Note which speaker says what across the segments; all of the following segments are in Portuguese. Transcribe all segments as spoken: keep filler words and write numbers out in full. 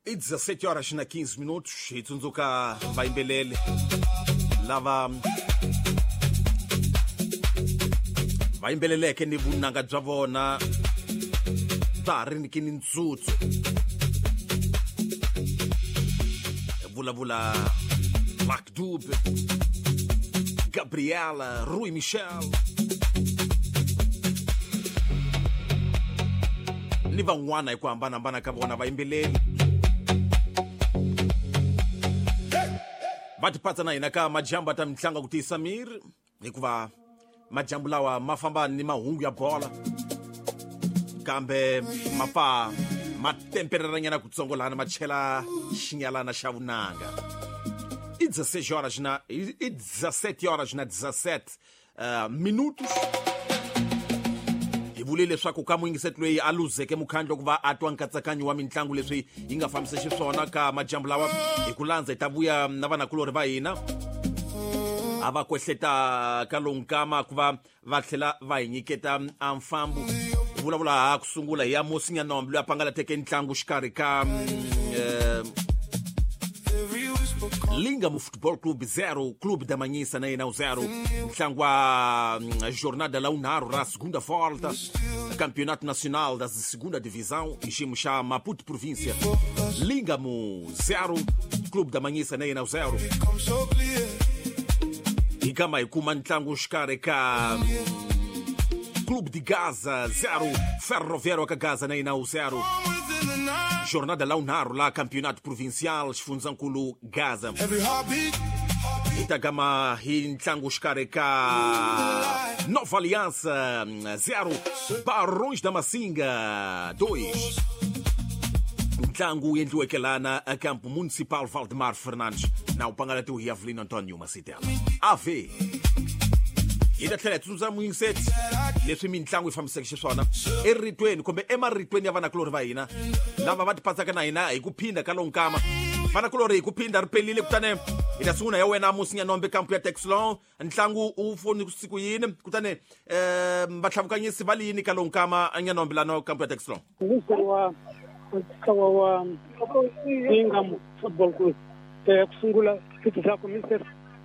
Speaker 1: E dezessete horas na quinze minutos, e tunzuka vai embelele. Lava vai embeleleke ni vunanga bya vona bya ha ri ni kini ntsutsu. Vulavula Black Dube, Gabriela, Rui Michel. Ni van'wana hi ku hambanahambana ka vona vayimbeleri va tipatsa na hina ka majambu ta mitlangu ku tiyisa miri hikuva majambu lawa ma famba ni mahungu ya bola kambe ma pfa ma tempereranyana kutsongolana ma chela xinyalana xa vunanga. I dezessete horas na i dezessete horas na dezessete uh, minutos. Hi vule leswaku ka muingiseti loyi a luzeke mukhandlo ku va a twa nkatsakanyo wa mitlangu leswi yi nga fambisa xiswona ka majambu lawa hi ku landza hi ta vuya na vanakulori va hina a va kwehleta ka lonkama ku va va tlhela va hi nyiketa a mfambu. Hi vulavula ha ku sungula hi ya Mosinya Nombe loyi a pangalateke ntlangu xikarhi ka uh, Lingamo Futebol Clube zero, Clube da Manhissa na Enau zero. Ntlangu wa jornada la unaro ra segunda volta, Campeonato Nacional da segunda divisão, em xa Maputo província. Lingamo zero, Clube da Manhissa na Enau zero. E kama ikuma ntlangu xikarhi ka Clube de Gaza zero, Ferroviário ka Gaza na Enau zero. Jornada lá unaro lá campeonato provincial Xifunzankulu Gaza. Itagama ntlangu xikarhi ka Nova Aliança zero, Barões da Massinga dois. Ntlangu endliweke lana a campo municipal Valdemar Fernandes na upangalati hi Avelino Antônio Macitela. A V hi ta tlhela hi tsundzuxa muingiseti leswi mitlangu yi fambiseke xiswona eritweni kumbe emaritweni ya vanakulori va hina lava va tipatsaka na hina hi ku phinda ka lonkama. Vanakulori hi ku phinda ri pelile kutane hi ta sungula ya wena Mosinya Nombe kampu ya Texlon. Ntlangu u foni siku yini kutane um vatlhavukanyisi va lini ka lonkama Nyanombe lano kampu ya Texlon?
Speaker 2: Wa ntlawa wa Lingamo Football Club ku sungula switi zako mister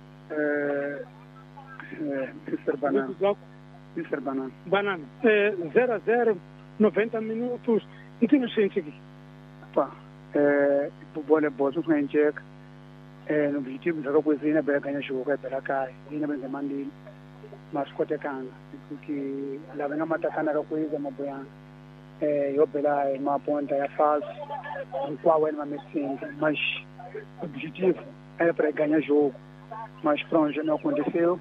Speaker 2: eh Mister Banana. Mister Banana. Banana. Eh, zero a zero, noventa minutos. Não tem gente aqui.
Speaker 3: Pá, eh, o bola boa, não é check. Eh, no objetivo da coisa bem ganhar jogo é pela cá. Ainda bem que mandi, mas quanto canga, porque lá vem a matar cana da coisa, mas bem. Eh, eu pela uma ponta é fácil. O qual é uma medicina, mas o objetivo é para ganhar jogo. Mas pronto, não aconteceu.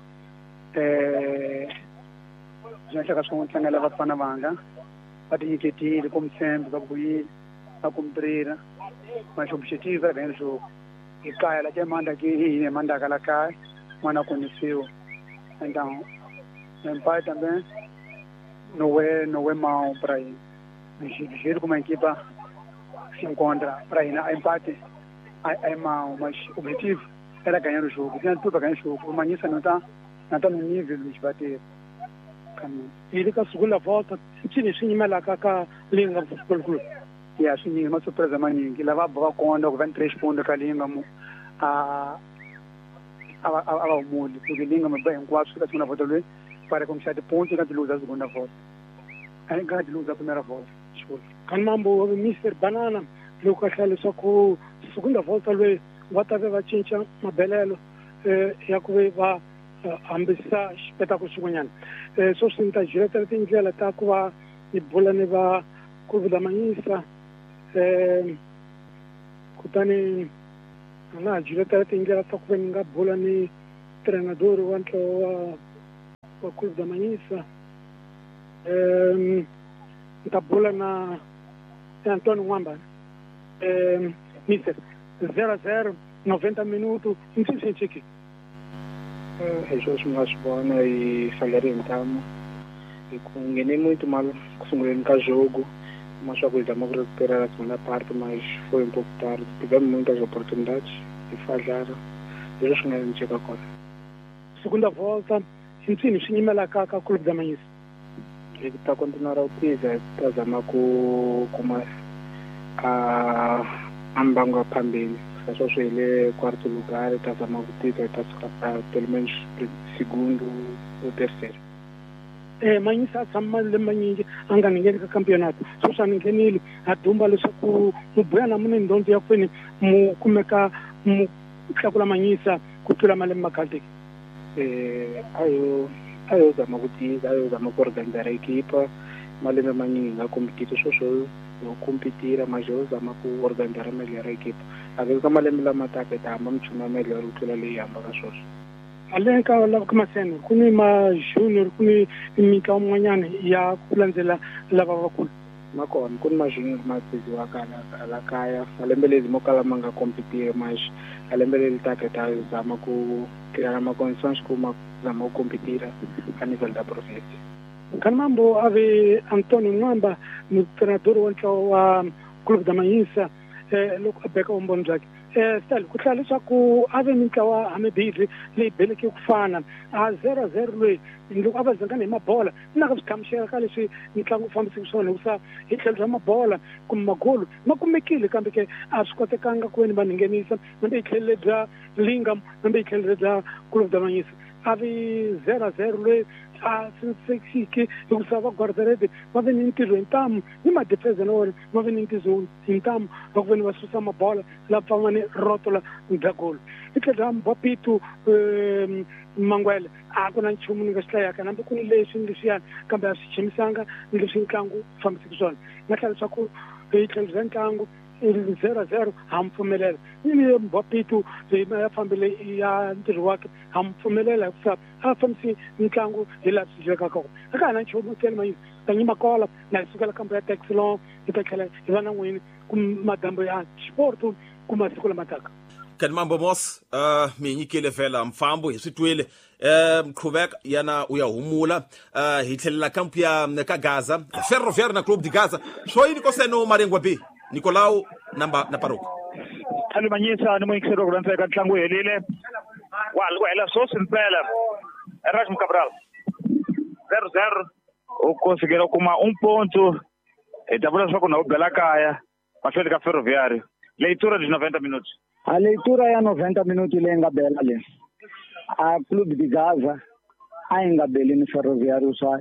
Speaker 3: Eh, gente que são tão eleva para na vanga, para ter que como sempre, para cuidar, para cumprir, mas o objetivo é bem o jogo. E cai, ela já manda aqui, e manda aquela cai, mas não aconteceu. Então, o empate também não é, não é mau para ir. O jeito como a equipa se encontra para ir, o empate é, é mau, mas o objetivo era ganhar o jogo. Tem tudo para ganhar o jogo. O Manhissa não está não está no nível de bater.
Speaker 2: Ele com a segunda volta, tinha chinimela com Lingamo Futebol Clube.
Speaker 3: E assim, uma surpresa maninha, que leva a conta, que vem três pontos com a Lingamo a ao mundo. Porque Lingamo bem, um quatro, a segunda volta ali, para começar de pontos e de luz a segunda volta. Aí ganha de luz a primeira volta. Desculpa.
Speaker 2: Canmambo, o Mister Banana, eu cachalo só com a segunda volta ali, o Otávio tinha uma belelo, e a coisa ambisa espetáculo sugunyan eh so sinta direta tem ela tá com a bola neva Clube da Manhissa eh kutani na direta tem ela tá com a bola ni treinador o antro o Clube da Manhissa eh tá bola na Antônio Wamba eh mister zero a zero, noventa minutos, não se sente aqui.
Speaker 4: Jesus mais bona e falharam e ninguém muito mal conseguindo cá jogo, mas só cuidamos de recuperar a segunda parte, mas foi um pouco tarde, tivemos muitas oportunidades e falharam. Jesus não chega agora.
Speaker 2: Segunda volta, ensino chinimela cá com o Clube da Manhissa.
Speaker 4: Ele está a continuar a utilizar, está a zamar com com a ambango phambili sasoswele quarto lugar tazama kutita tasika pelo menos segundo ou terceiro.
Speaker 2: Eh Manyisa tshama le manyingi anga ningeni ka campeonato so swa ningeni a dumba leswaku mu boya na mune ndonzo ya kwini mu kumeka mu tlakula Manyisa ku tlula malembe makhalti.
Speaker 4: Eh ayo ayo zama kutiza ayo zama ku organizar equipa malembe manyingi nga competito swo swo no competira mas eu zama ku organizar melhor a equipa ave ka malembe lama taka tamba mchuma melhor ku tlula leyi hamba ka sweswo.
Speaker 2: Alenka la kuma sene kuni ma junior kuni mika umanyane ya kulandzela lava vakulu
Speaker 4: makona kuni ma junior ma tsiziwa kana la kaya malembe lezi mo kala manga competire mas alembe lezi taka ta zama ku criar ma condições ku ma zama ku competira a nível da província.
Speaker 2: Kanambo ave Antonio Nwamba ni treinador wa clube da Manyisa eh loko abeka umboni bzakhe eh style kuhlala leswaku ave mitlawa amebili leyi beleke kufana a zero zero lwe loko ava zanga ni mabola na ka swikamshela ka leswi mitlangu fambisi swona usa hi tlhelo ra mabola kumbe magolo ma kumekile kambe ke a swi kotekanga ku veni va nghenisa nambe hi tlhelo bya Lingam nambe hi tlhelo bya clube da Manyisa ave zero zero lwe a sinsekike ukusava guardarete va veni ntirho ntamu ni ma defense na wona va veni ntirho ntamu va ku veni va susa mabola la pfangani rotola ndagolo itlhela Mbapitu Mangwele a ku na nchumu ni nga xi hlayaka nambe ku ni leswi ni leswiyani kambe a swi chimisanga ni leswi ntlangu fambisiki swona nga tlhela leswaku hi tlhelo bya ntlangu zero zero hampfumelela ni Mbapitu ya fambile ya ntirho wake hampfumelela hikuva a fambisi ntlangu hi laha swi dyeka kona aka na nchumu tele Manyisa ta nyima kola na hi sukela kambe ya taxilon hi ta tlhela hi va na n'wini ku madambo ya xiport ku masiku lama taka.
Speaker 1: Kanimambo Mos uh, mi nyikile vela mfambo hi switwile uh, Mqhubeka yana u ya humula uh, hi tlhelela kampu ya ka Gaza Ferroviário na Clube de Gaza swo yini koseno Marengwa B Nicolau namba na Paruku
Speaker 5: Khali Manyisa ni muingiselo ku randzeka ntlangu helile wa loko hela so simpela Erasmo Cabral zero zero u conseguiram kuma um ponto e tabula só com na bela kaya mahlweni ka Ferroviário leitura de noventa minutos.
Speaker 3: A leitura ya noventa minutos leyi nga bela le a Clube de Gaza a yi nga beli ni Ferroviário swa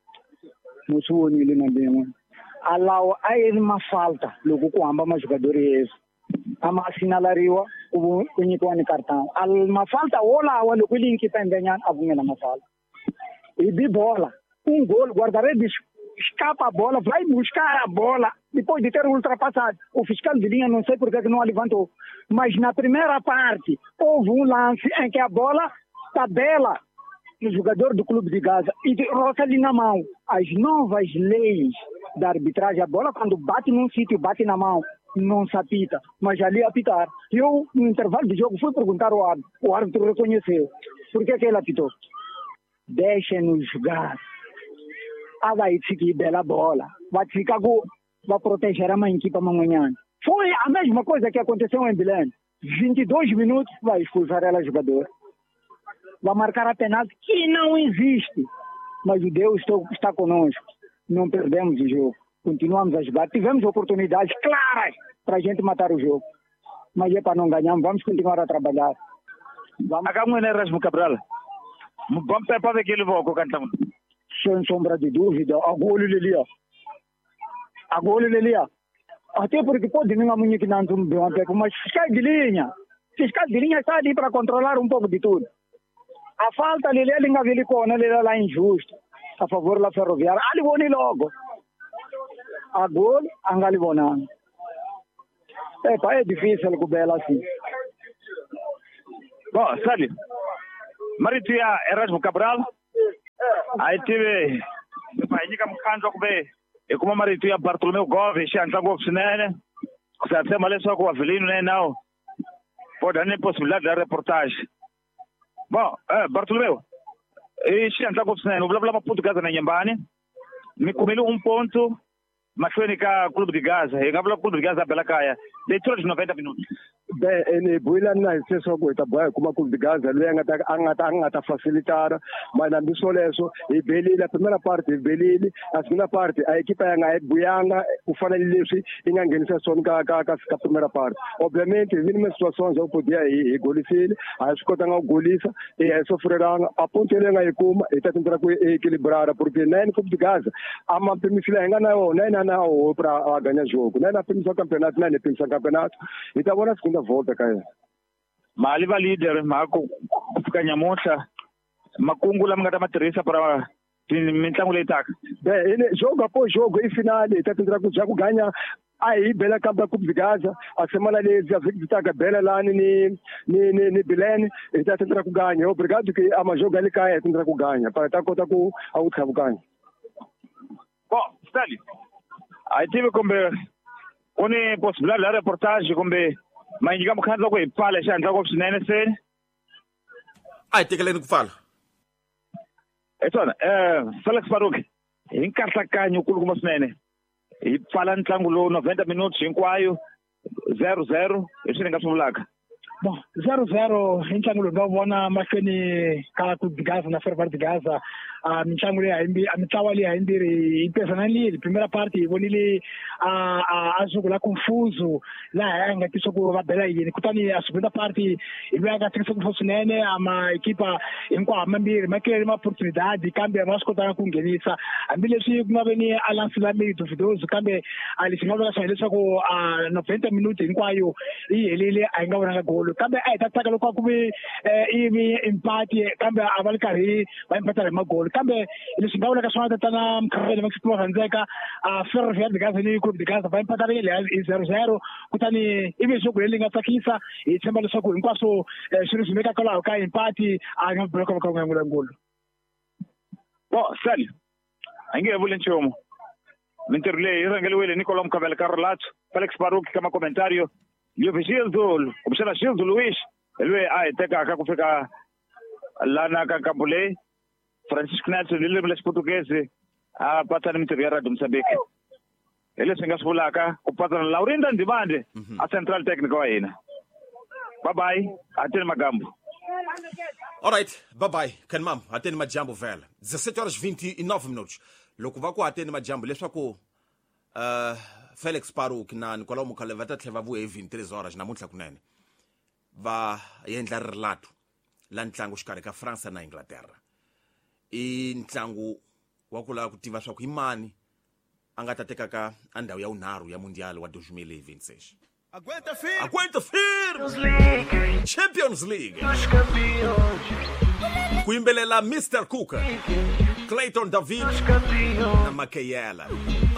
Speaker 3: mo swi vonile na bin'we a lawa a yi ri mafalta loko ku hamba majogadori yesu a ma sinalariwa ku ku nyikiwa ni cartão al mafalta wolawa loko yi linkipa embenyana a vumela mafalta hi bi bola um gol guarda-redes escapa a bola, vai buscar a bola, depois de ter ultrapassado. O fiscal de linha não sei por que não a levantou, mas na primeira parte houve um lance em que a bola tabela no jogador do Clube de Gaza e roça ali na mão. As novas leis da arbitragem, a bola quando bate num sítio, bate na mão, não se apita, mas ali apitar. Eu, no intervalo do jogo, fui perguntar ao árbitro, o árbitro reconheceu. Por que que ele apitou? Deixem-nos jogar. Ah, vai ficar bela bola, vai ficar gol, vai proteger a mãe equipa amanhã. Foi a mesma coisa que aconteceu em Belém. vinte e dois minutos vai expulsar ela jogador. Vai marcar a penalti que não existe. Mas o Deus está conosco. Não perdemos o jogo. Continuamos a jogar. Tivemos oportunidades claras para a gente matar o jogo. Mas é para não ganhar. Vamos continuar a trabalhar.
Speaker 5: Vamos. Acabou em Erasmo Cabral. Vamos para ver que ele vai cantar.
Speaker 3: Sem sombra de dúvida, a gol ali, a gol ali, até porque pode não amanhã que não tem um tempo, mas fiscal de linha, fiscal de linha está ali para controlar um pouco de tudo. A falta ali, ele não vê com ele lá injusto, a favor da Ferroviária, ali vou logo, a gol, angali bonano. É, pá, é difícil com Bela assim.
Speaker 5: Bom, sabe, Maritia Erasmo Cabral. Aí tive fanyika mkhandlo kube ekuma marito ya Bartolomeu Gomes xantla ngopfu swinene ku sa tshemba leswaku Avelino na nawo poda ni possibilidade ya reportage. Bom, eh Bartolomeu e xantla ngopfu swinene u vulavula Maputo Gaza na Nyembani mi kumile um ponto mahlweni ka Clube de Gaza hi nga vula Clube de Gaza bela kaya leitura de noventa minutos.
Speaker 6: be ene buila na seso ko ta boya kuma ku Gaza le ngata angata angata facilitar mas na bisoleso e belili a primeira parte belili a segunda parte a equipa yanga e buyanga ufana lesi ingangenisa son ka ka ka a primeira parte obviamente vindo uma situação já podia e golisile a escota nga golisa e a sofreranga a ponte lenga e kuma e tá tentando equilibrar porque nem Copa de Gaza a uma permissão ainda não nem na o para ganhar jogo nem na permissão campeonato nem na permissão campeonato e tá agora a segunda volta cara
Speaker 5: mali va leader ma ku fika nyamuntlha makungu lama nga ta matirhisa para mitlangu leyi taka
Speaker 6: bem ele jogo após jogo e final está tentando já ganhar aí bela campo da Copa de Gaza a semana ali já vi que está bela lá ni ni ni ni Belém está tentando ganhar obrigado que a jogo ali cai tentando ganhar para estar conta com a outra ganhar
Speaker 5: bom Stanley aí tive como une possibilidade de reportagem como mas digamos que não foi fala já então como se nem sei
Speaker 1: ai tem que ler no que fala
Speaker 5: então eh Felix Faruqi encartacanho com como se nem e falando triângulo noventa minutos hinkwayo zero zero isso ninguém sabe
Speaker 2: bom zero zero triângulo não vona mahlweni ka Copa de Gaza na Fervar de Gaza a mitlangu leyi hayimbirhi a mitlawa leyi hayimbirhi yi pesananile primera parte hi vonile a a zuku la confuso laha hi nga tisa ku va bela yini kutani a segunda parte hi loyi a nga tikisa ku swinene a ma ekipa hinkwawo mambirhi ma kele ma opportunidade kambe ma swi kotanga ku nghenisa hambileswi ku nga ve ni a lancelami Duvidoso kambe a lexi nga vula swona leswaku a noventa minuti hinkwayo yi helile a yi nga vonanga golo kambe a hi ta tsaka loko a ku ve ivi empati kambe a va ri karhi va empatela hi magolo kambe leswi nga vulaka swona tatana mkhaveni va xipiwa rhandzeka a Ferroviário de Gaza ni Copa de Gaza va empatarile hi zero zero kutani ivi jogo leyi nga tsakisa hi tshemba leswaku hinkwaswo swi ri swi kwalaho ka empati a nga bulaka va ka nga n'wula ngolo
Speaker 5: bo sali a nge vuli nchumu mintirho leyi yi rhangeliwile Nicola Mkhavela Carlato Felix Faruqi kama comentario Liovi Gildo kumbexana Gildo Luis loyi a hi tekaka ku fika lana ka kampu leyi Francisco Neto lilimi lexi portuguese a patsani mintirho ya Radio Mozambique hi leswi nga swi vulaka ku patsana Laurinda Ndivande a central technical wa hina bye bye ateni magambo
Speaker 1: all right bye bye kan mam ateni majambo vela dezessete horas e vinte e nove minutos loko va ku ateni majambo leswaku uh, Felix Faruqi na Nicola Mkhavela va ta tlhela va vuya hi vinte três horas namuntlha kunene va endla rilato la ntlangu xikarhi ka France na Inglaterra i ntlangu wa ku lava ku tiva swa ku hi mani a nga ta tekaka a ndhawu ya unharhu ya mundial wa dois mil e vinte e seis aguenta firme aguenta firme Champions League ku yimbelela mister Cooker Clayton David na Makayela